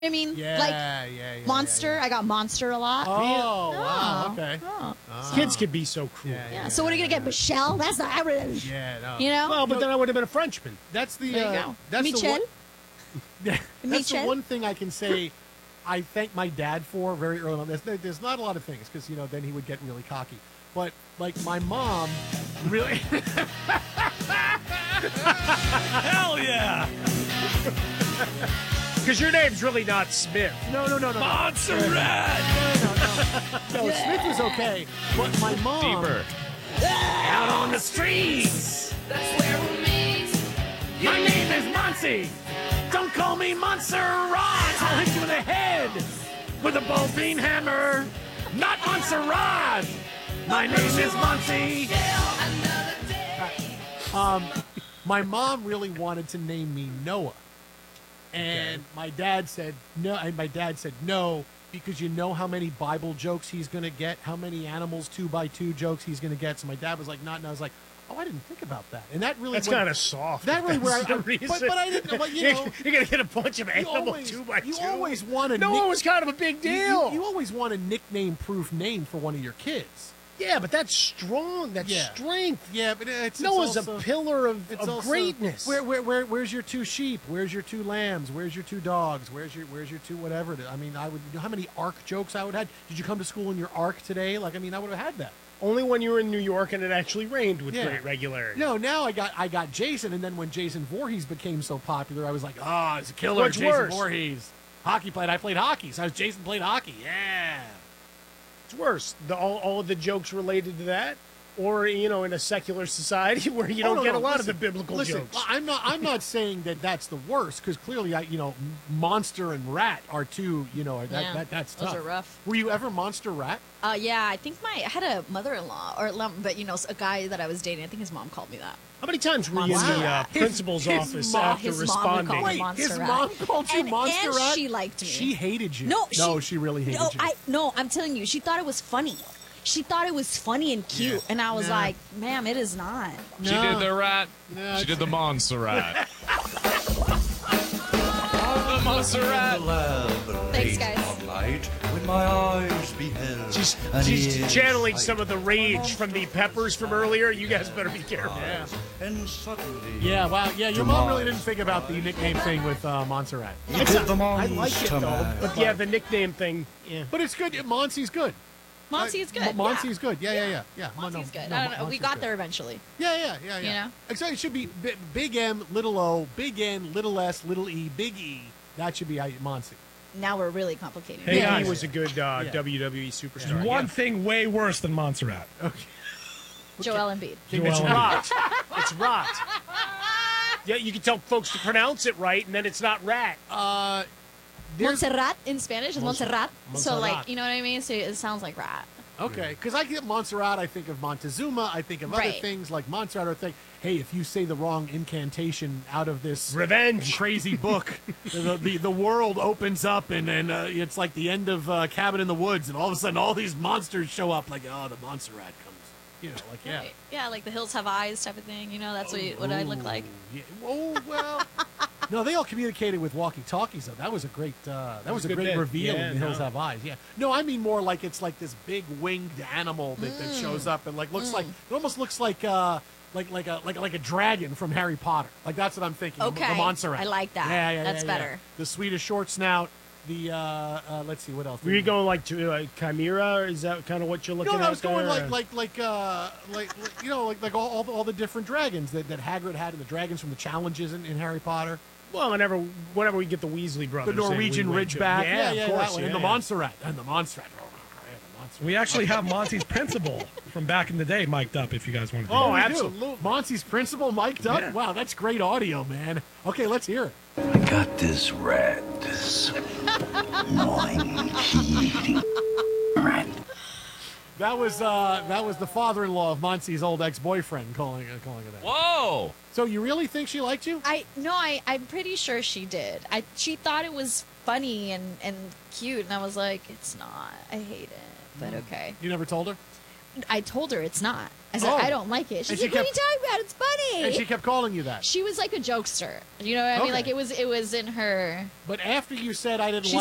I mean, yeah, Monster. Yeah. I got Monster a lot. Oh, wow. Okay. Kids could be so cruel. Yeah. So what are you gonna get, Michelle? That's not. Yeah, no. You know. Well, but then I would have been a Frenchman. That's the. There you go. That's Michel. That's the Michel? one thing I can say. I thank my dad for very early on. There's not a lot of things because then he would get really cocky. But like my mom, really. Hell yeah! Because your name's really not Smith. No. Montserrat! No, Smith was okay, but my mom. Deeper. Out on the streets! That's where we meet. My name is Monty! Don't call me Montserrat! I'll hit you in the head with a ball bean hammer! Not Montserrat! My name is Monty! My mom really wanted to name me Noah, and my dad said no. And my dad said no because you know how many Bible jokes he's going to get, how many animals 2x2 jokes he's going to get. So my dad was like, not. And I was like, oh, I didn't think about that. And that really That's kind of soft. That really where That's the I reason. but I didn't. But you know, you're gonna get a bunch of you animal always, 2x2. you always want a No, it was kind of a big deal. You always want a nickname-proof name for one of your kids. Yeah, but that's strong. That's Yeah. strength. Yeah, but it's Noah's also, a pillar of also, greatness. Where's your 2 sheep? Where's your 2 lambs? Where's your 2 dogs? Where's your 2 whatever? I mean, I would. You know how many ark jokes I would have? Did you come to school in your ark today? Like, I mean, I would have had that. Only when you were in New York and it actually rained with Yeah. great regularity. No, now I got Jason, and then when Jason Voorhees became so popular, I was like, oh, it's a killer. What's Jason worse? Voorhees. I played hockey, so I was Jason played hockey. Yeah. It's worse. All of the jokes related to that, or in a secular society where you don't get a lot of the biblical jokes. I'm not saying that that's the worst because clearly, monster and rat are 2. That's tough. Those are rough. Were you ever monster rat? Yeah, I think I had a mother-in-law, but a guy that I was dating. I think his mom called me that. How many times were you in Monster the rat. principal's office mom- after his mom would responding? call me Wait, Monster his rat. mom called you and monster rat? she liked me. She hated you. No, she really hated you. No, I'm telling you, she thought it was funny. She thought it was funny and cute, Yeah. and I was Nah. like, "Ma'am, it is not." She did the rat. No, She did the Montserrat. The Montserrat. Thanks, guys. Light when my eyes beheld. She's channeling some of the rage from the Peppers from earlier. You guys better be careful. Yeah. And suddenly. Yeah, wow. Yeah, your mom really didn't think about the nickname thing with Montserrat. He did the I like it, monster though, man. But yeah, the nickname thing. Yeah. But it's good. Monty's good. Monty's good. Monty's good. Yeah. Monty's good. No, I don't know. We Monty's got good. there eventually. Yeah. You know? Exactly. It should be big M, little O, big N, little S, little E, big E. That should be Monty. Now we're really complicating. Hey, it. he was a good WWE superstar. One thing way worse than Montserrat. Joel Embiid. It's rot. It's rot. Yeah, you can tell folks to pronounce it right, and then it's not rat. Montserrat in Spanish is Montserrat. So, Montserrat. you know what I mean? So it sounds like rat. Okay, because I get Montserrat, I think of Montezuma, I think of other Right. things like Montserrat, or think, hey, if you say the wrong incantation out of this Revenge. crazy book, the world opens up and it's like the end of Cabin in the Woods, and all of a sudden all these monsters show up, like, oh, the Montserrat comes. Yeah. Right. Yeah, like the hills have eyes type of thing. That's what I look like. Yeah. Oh, well. No, they all communicated with walkie-talkies, though. That was a great, was a good great bit. reveal Yeah, in The Hills no. Have Eyes. Yeah. No, I mean more like it's like this big winged animal that shows up and like looks like it almost looks like a dragon from Harry Potter. Like that's what I'm thinking. Okay. The Montserrat. I like that. Yeah. That's yeah. better. The Swedish short snout. The let's see what else. Were you going like to Chimera? Or is that kind of what you're looking No, at? I was going there? like all the different dragons that Hagrid had, and the dragons from the challenges in Harry Potter. Well, whenever we get the Weasley brothers, The Norwegian in, we went to- Ridgeback. Yeah, of course. that one. Yeah, And the yeah. Montserrat. And the Montserrat. Oh, yeah, the Montserrat. We actually have Monty's principal from back in the day mic'd up if you guys want to do Oh, that. We do. absolutely. Monty's principal mic'd up? Yeah. Wow, that's great audio, man. Okay, let's hear it. I got this rat. This mind-eating rat. That was the father-in-law of Monty's old ex-boyfriend calling it that. Whoa! So you really think she liked you? I'm pretty sure she did. She thought it was funny and cute, and I was like, it's not. I hate it, but okay. You never told her? I told her it's not. I said, Oh. I don't like it. She's And she like, what are you kept- talking about? It's funny. And she kept calling you that. She was like a jokester. You know what I mean? Okay. Like it was in her. But after you said I didn't She's